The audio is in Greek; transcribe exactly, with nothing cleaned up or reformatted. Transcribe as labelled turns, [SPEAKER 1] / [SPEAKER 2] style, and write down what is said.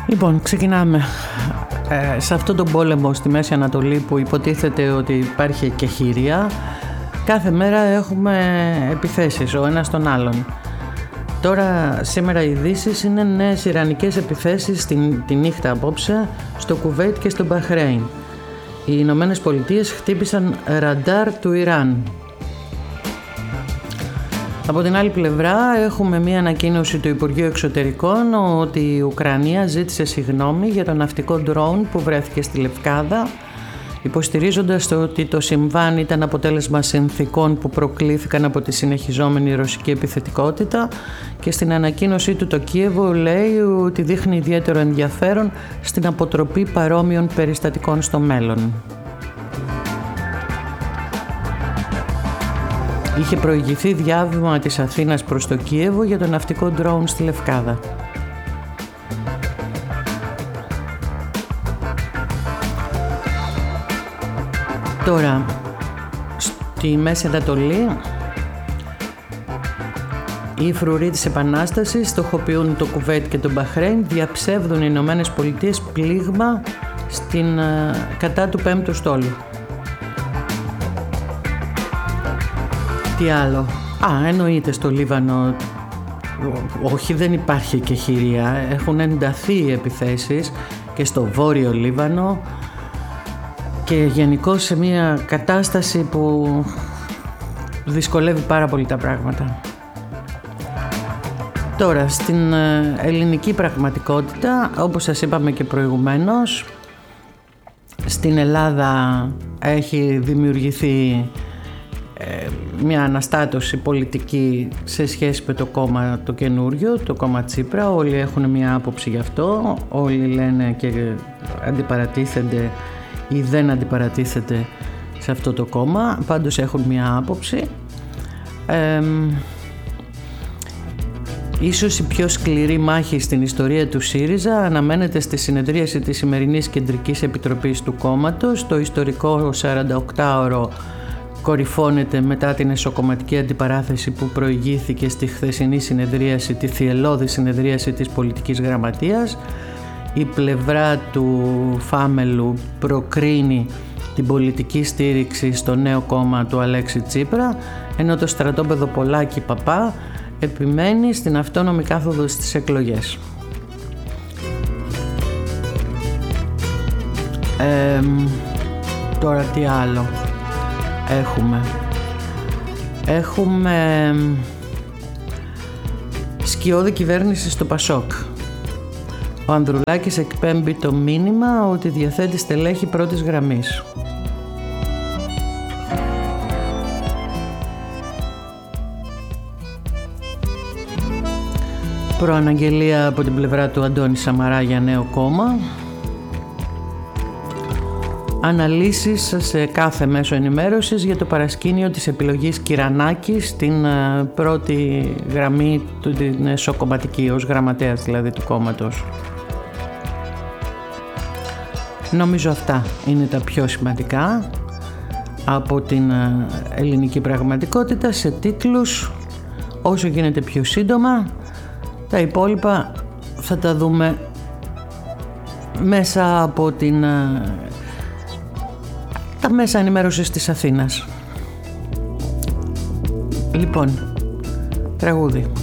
[SPEAKER 1] Λοιπόν, ξεκινάμε. Ε, σε αυτόν τον πόλεμο στη Μέση Ανατολή που υποτίθεται ότι υπάρχει εκεχηρία, κάθε μέρα έχουμε επιθέσεις ο ένας τον άλλον. Τώρα, σήμερα οι ειδήσεις είναι νέες ιρανικές επιθέσεις την, τη νύχτα απόψε στο Κουβέιτ και στο Μπαχρέιν. Οι Ηνωμένες Πολιτείες χτύπησαν ραντάρ του Ιράν. Από την άλλη πλευρά έχουμε μία ανακοίνωση του Υπουργείου Εξωτερικών ότι η Ουκρανία ζήτησε συγγνώμη για το ναυτικό ντρόουν που βρέθηκε στη Λευκάδα, υποστηρίζοντας το ότι το συμβάν ήταν αποτέλεσμα συνθήκων που προκλήθηκαν από τη συνεχιζόμενη ρωσική επιθετικότητα, και στην ανακοίνωσή του το Κίεβο λέει ότι δείχνει ιδιαίτερο ενδιαφέρον στην αποτροπή παρόμοιων περιστατικών στο μέλλον. Είχε προηγηθεί διάβημα της Αθήνας προς το Κίεβο για το ναυτικό ντρόουν στη Λευκάδα. Τώρα, στη Μέση Ανατολή, οι φρουροί της Επανάστασης στοχοποιούν το Κουβέιτ και το Μπαχρέιν, διαψεύδουν οι Ηνωμένες Πολιτείες πλήγμα στην, κατά του πέμπτου στόλου. Τι άλλο? Α, εννοείται στο Λίβανο, όχι δεν υπάρχει εκεχηρία, έχουν ενταθεί οι επιθέσεις και στο βόρειο Λίβανο και γενικώς σε μια κατάσταση που δυσκολεύει πάρα πολύ τα πράγματα. Τώρα, στην ελληνική πραγματικότητα, όπως σας είπαμε και προηγουμένως, στην Ελλάδα έχει δημιουργηθεί μια αναστάτωση πολιτική σε σχέση με το κόμμα το καινούριο, το κόμμα Τσίπρα. Όλοι έχουν μια άποψη γι' αυτό, όλοι λένε και αντιπαρατίθενται ή δεν αντιπαρατίθενται σε αυτό το κόμμα, πάντως έχουν μια άποψη. Ε, ίσως η πιο σκληρή μάχη στην ιστορία του ΣΥΡΙΖΑ αναμένεται στη συνεδρίαση της σημερινής Κεντρικής Επιτροπής του κόμματος. Το ιστορικό σαρανταοκτάωρο κορυφώνεται μετά την εσωκομματική αντιπαράθεση που προηγήθηκε στη χθεσινή συνεδρίαση, τη θυελλώδη συνεδρίαση της πολιτικής γραμματείας. Η πλευρά του Φάμελου προκρίνει την πολιτική στήριξη στο νέο κόμμα του Αλέξη Τσίπρα, ενώ το στρατόπεδο Πολάκη Παπά επιμένει στην αυτόνομη κάθοδο στις εκλογές. Ε, τώρα τι άλλο έχουμε? Έχουμε σκιώδη κυβέρνηση στο Πασόκ. Ο Ανδρουλάκης εκπέμπει το μήνυμα ότι διαθέτει στελέχη πρώτης γραμμής. Προαναγγελία από την πλευρά του Αντώνη Σαμαρά για νέο κόμμα. Αναλύσεις σε κάθε μέσο ενημέρωσης για το παρασκήνιο της επιλογής Κυρανάκη στην πρώτη γραμμή του, την εσωκομματική, ως γραμματέας δηλαδή του κόμματος. Νομίζω αυτά είναι τα πιο σημαντικά από την ελληνική πραγματικότητα σε τίτλους, όσο γίνεται πιο σύντομα. Τα υπόλοιπα θα τα δούμε μέσα από την, τα μέσα ενημέρωσης της Αθήνας. Λοιπόν, τραγούδι.